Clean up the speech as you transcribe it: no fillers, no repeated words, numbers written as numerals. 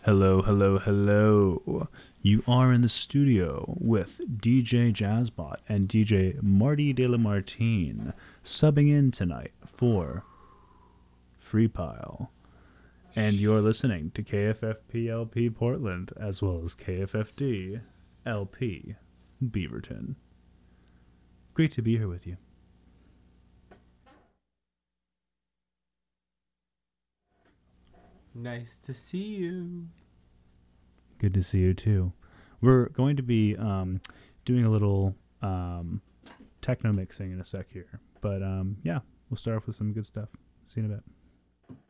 Hello, hello, hello. You are in the studio with DJ Jazzbot and DJ Marty De La Martine subbing in tonight for Free Pile. And you're listening to KFFP LP Portland as well as KFFD LP Beaverton. Great to be here with you. Nice to see you. Good to see you too. We're going to be doing a little techno mixing in a sec here. But yeah, we'll start off with some good stuff. See you in a bit.